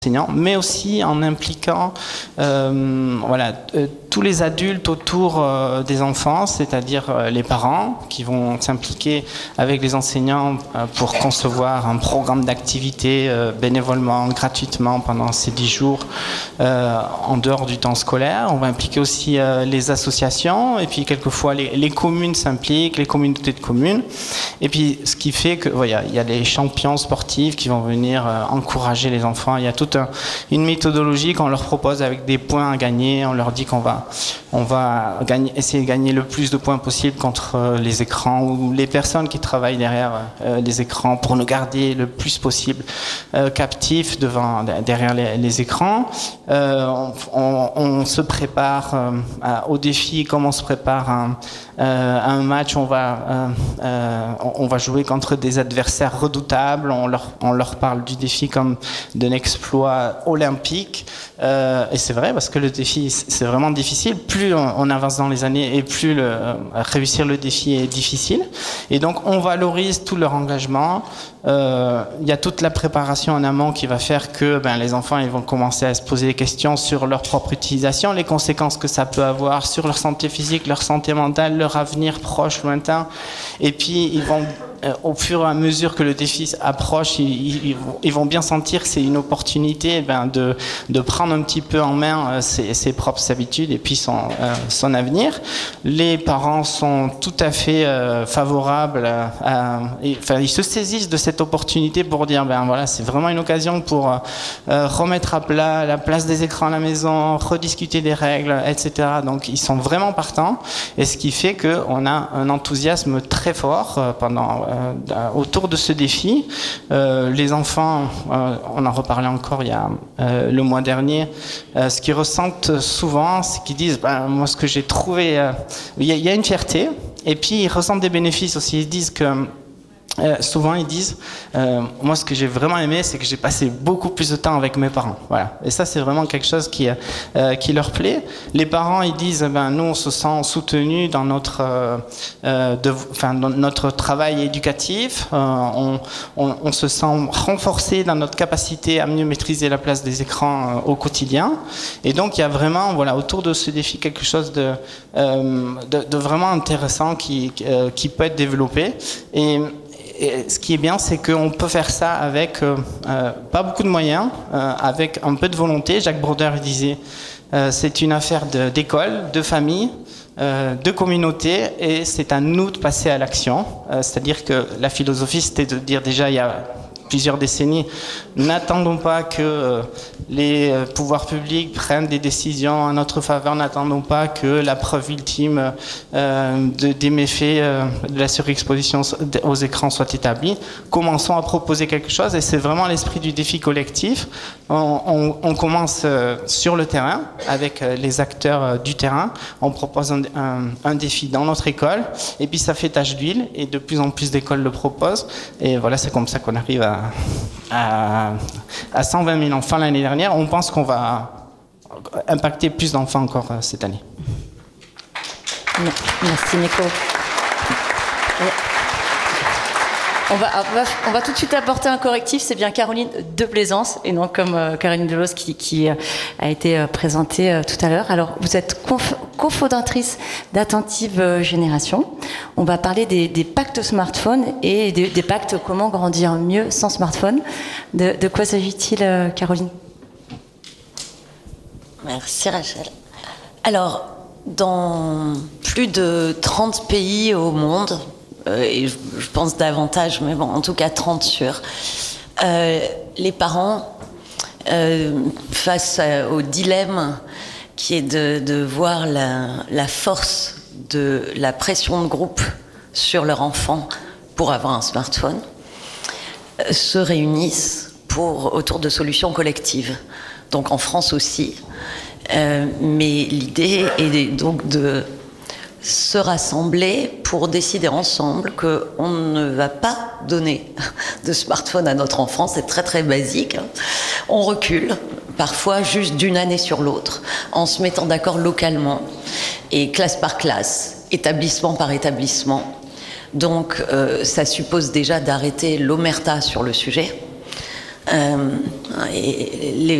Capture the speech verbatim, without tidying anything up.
enseignants, mais aussi en impliquant euh, voilà, euh, tous les adultes autour euh, des enfants, c'est-à-dire euh, les parents qui vont s'impliquer avec les enseignants euh, pour concevoir un programme d'activité euh, bénévolement, gratuitement pendant ces dix jours euh, en dehors du temps scolaire. On va impliquer aussi euh, les associations et puis quelquefois les, les communes s'impliquent, les communautés de communes. Et puis ce qui fait que voilà, il y a les champions sportifs qui vont venir euh, encourager les enfants. Il y a toute un, une méthodologie qu'on leur propose avec des points à gagner. On leur dit qu'on va On va gagner, essayer de gagner le plus de points possible contre euh, les écrans ou les personnes qui travaillent derrière euh, les écrans pour nous garder le plus possible euh, captifs devant, derrière les, les écrans. Euh, on, on, on se prépare euh, à, au défi comme on se prépare à un, euh, à un match. On va, euh, euh, on va jouer contre des adversaires redoutables. On leur, on leur parle du défi comme d'un exploit olympique. Euh, et c'est vrai parce que le défi, c'est vraiment difficile. Plus on, on avance dans les années et plus le, euh, réussir le défi est difficile. Et donc on valorise tout leur engagement. Euh, il y a toute la préparation en amont qui va faire que ben, les enfants ils vont commencer à se poser des questions sur leur propre utilisation, les conséquences que ça peut avoir sur leur santé physique, leur santé mentale, leur avenir proche, lointain. Et puis ils vont Euh, au fur et à mesure que le défi approche, ils, ils, ils vont bien sentir que c'est une opportunité ben, de, de prendre un petit peu en main euh, ses, ses propres habitudes et puis son, euh, son avenir. Les parents sont tout à fait euh, favorables, à, à, et, enfin, ils se saisissent de cette opportunité pour dire ben voilà, c'est vraiment une occasion pour euh, remettre à plat la place des écrans à la maison, rediscuter des règles, et cetera. Donc ils sont vraiment partants, et ce qui fait qu'on a un enthousiasme très fort euh, pendant Euh, autour de ce défi. Euh, les enfants, euh, on en reparlait encore il y a euh, le mois dernier, euh, ce qu'ils ressentent souvent, c'est qu'ils disent ben, moi ce que j'ai trouvé, euh, il y, y a une fierté, et puis ils ressentent des bénéfices aussi. Ils disent que Euh, souvent ils disent euh, moi ce que j'ai vraiment aimé c'est que j'ai passé beaucoup plus de temps avec mes parents, voilà. Et ça c'est vraiment quelque chose qui, euh, qui leur plaît. Les parents ils disent ben, nous on se sent soutenus dans notre, euh, de, enfin, dans notre travail éducatif, euh, on, on, on se sent renforcé dans notre capacité à mieux maîtriser la place des écrans euh, au quotidien. Et donc il y a vraiment voilà, autour de ce défi quelque chose de, euh, de, de vraiment intéressant qui, euh, qui peut être développé. Et Et ce qui est bien, c'est qu'on peut faire ça avec euh, euh, pas beaucoup de moyens, euh, avec un peu de volonté. Jacques Brodeur disait euh, c'est une affaire de, d'école, de famille, euh, de communauté, et c'est à nous de passer à l'action. Euh, c'est-à-dire que la philosophie, c'était de dire déjà il y a plusieurs décennies, n'attendons pas que euh, les euh, pouvoirs publics prennent des décisions en notre faveur, n'attendons pas que la preuve ultime euh, de, des méfaits euh, de la surexposition aux écrans soit établie. Commençons à proposer quelque chose, et c'est vraiment l'esprit du défi collectif. On, on, on commence euh, sur le terrain, avec euh, les acteurs euh, du terrain. On propose un, un, un défi dans notre école, et puis ça fait tache d'huile, et de plus en plus d'écoles le proposent. Et voilà, c'est comme ça qu'on arrive à À, à cent vingt mille enfants l'année dernière. On pense qu'on va impacter plus d'enfants encore euh, cette année. Merci Nico. On va, on, va, on va tout de suite apporter un correctif, c'est bien Caroline de Plaisance et non comme euh, Caroline Delos qui, qui euh, a été euh, présentée euh, tout à l'heure. Alors vous êtes conf- cofondatrice d'Attentive euh, Génération. On va parler des, des pactes smartphone et des, des pactes comment grandir mieux sans smartphone. De, de quoi s'agit-il, euh, Caroline ? Merci Rachel. Alors, dans plus de trente pays au monde, euh, et je, je pense davantage, mais bon, en tout cas trente sûrs, euh, les parents, euh, face à, au dilemme qui est de, de voir la, la force de la pression de groupe sur leur enfant pour avoir un smartphone, euh, se réunissent pour, autour de solutions collectives. Donc en France aussi. Euh, mais l'idée est donc de se rassembler pour décider ensemble qu'on ne va pas donner de smartphone à notre enfant. C'est très très basique. On recule, parfois juste d'une année sur l'autre, en se mettant d'accord localement, et classe par classe, établissement par établissement. Donc euh, ça suppose déjà d'arrêter l'omerta sur le sujet. Euh, Et les